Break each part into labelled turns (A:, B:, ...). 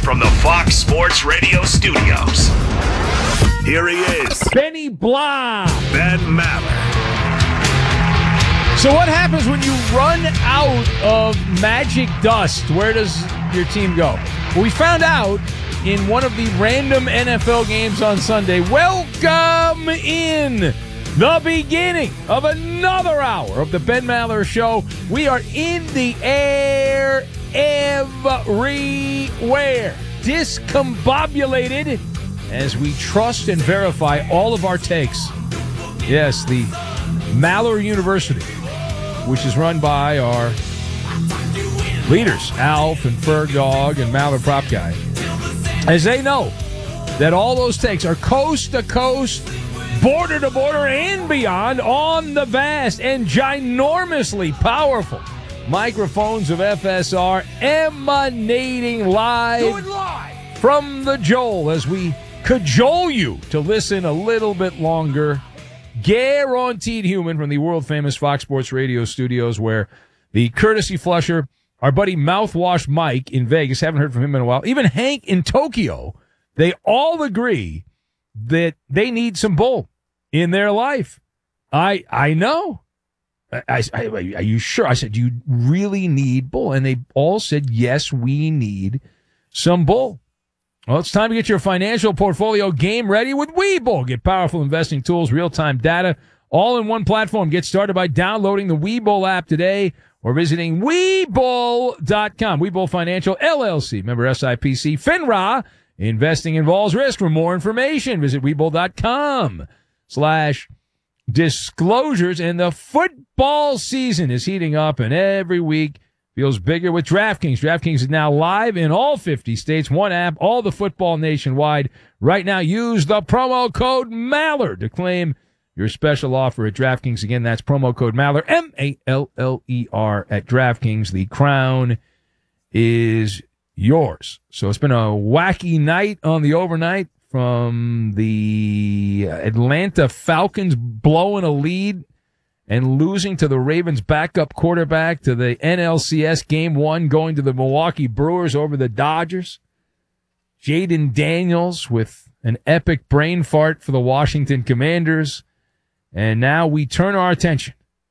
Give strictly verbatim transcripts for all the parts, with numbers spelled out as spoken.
A: from the Fox Sports Radio studios, here he is,
B: Benny Blah.
A: Ben Maller.
B: So what happens when you run out of magic dust? Where does your team go? Well, we found out in one of the random N F L games on Sunday. Welcome in the beginning of another hour of the Ben Maller Show. We are in the air everywhere, discombobulated as we trust and verify all of our takes. Yes, the Maller University, which is run by our leaders, Alf and Ferg Dog and Maller Prop Guy, as they know that all those takes are coast to coast, border to border, and beyond on the vast and ginormously powerful microphones of F S R, emanating live, live from the Joel as we cajole you to listen a little bit longer. Guaranteed human from the world-famous Fox Sports Radio studios, where the courtesy flusher, our buddy Mouthwash Mike in Vegas, haven't heard from him in a while, even Hank in Tokyo, they all agree that they need some bull in their life. I I know. I, I, I, are you sure? I said, do you really need bull? And they all said, yes, we need some bull. Well, it's time to get your financial portfolio game ready with Webull. Get powerful investing tools, real-time data, all in one platform. Get started by downloading the Webull app today or visiting Webull dot com. Webull Financial, L L C, member S I P C, FINRA. Investing involves risk. For more information, visit Webull dot com slash disclosures. And the football season is heating up, and every week feels bigger with DraftKings. DraftKings is now live in all fifty states. One app, all the football nationwide. Right now, use the promo code Maller to claim your special offer at DraftKings. Again, that's promo code Maller, M A L L E R, at DraftKings. The crown is yours. So it's been a wacky night on the overnight, from the Atlanta Falcons blowing a lead and losing to the Ravens' backup quarterback, to the N L C S Game one going to the Milwaukee Brewers over the Dodgers. Jaden Daniels with an epic brain fart for the Washington Commanders. And now we turn our attention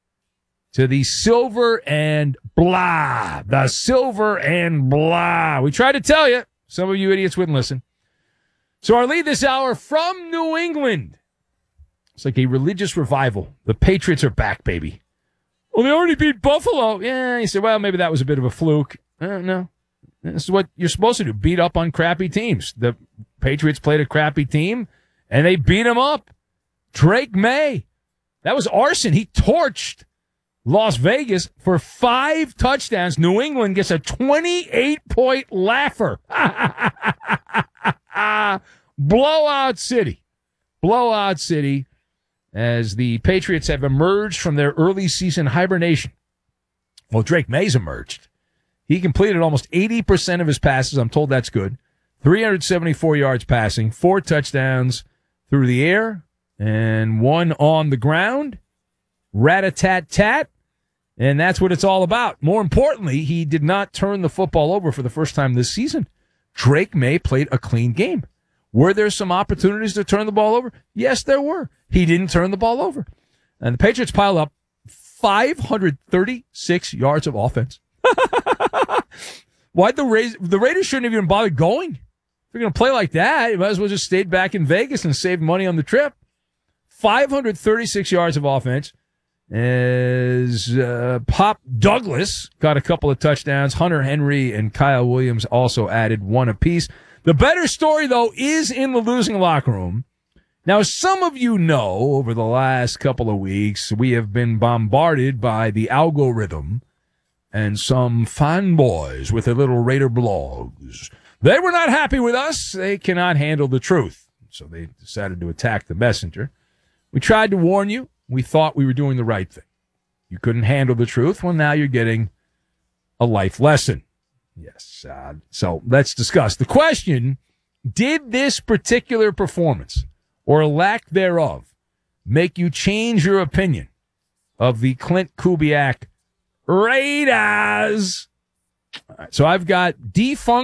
B: to the silver and blah. The silver and blah. We tried to tell you. Some of you idiots wouldn't listen. So our lead this hour from New England. It's like a religious revival. The Patriots are back, baby. Well, they already beat Buffalo. Yeah, you said, well, maybe that was a bit of a fluke. Uh, no. This is what you're supposed to do, beat up on crappy teams. The Patriots played a crappy team, and they beat them up. Drake May. That was arson. He torched Las Vegas for five touchdowns. New England gets a twenty-eight point laugher. Blowout city. Blowout city. As the Patriots have emerged from their early season hibernation. Well, Drake May's emerged. He completed almost eighty percent of his passes. I'm told that's good. three hundred seventy-four yards passing, four touchdowns through the air, and one on the ground. Rat-a-tat-tat. And that's what it's all about. More importantly, he did not turn the football over for the first time this season. Drake May played a clean game. Were there some opportunities to turn the ball over? Yes, there were. He didn't turn the ball over. And the Patriots piled up five hundred thirty-six yards of offense. Why'd the Raiders, the Raiders shouldn't have even bothered going. If you're going to play like that, you might as well just stayed back in Vegas and saved money on the trip. five hundred thirty-six yards of offense. As uh, Pop Douglas got a couple of touchdowns. Hunter Henry and Kyle Williams also added one apiece. The better story, though, is in the losing locker room. Now, as some of you know, over the last couple of weeks, we have been bombarded by the algorithm and some fanboys with their little Raider blogs. They were not happy with us. They cannot handle the truth. So they decided to attack the messenger. We tried to warn you. We thought we were doing the right thing. You couldn't handle the truth. Well, now you're getting a life lesson. Yes. Uh, so let's discuss. The question, did this particular performance or lack thereof make you change your opinion of the Clint Kubiak Raiders? All right, so I've got defunct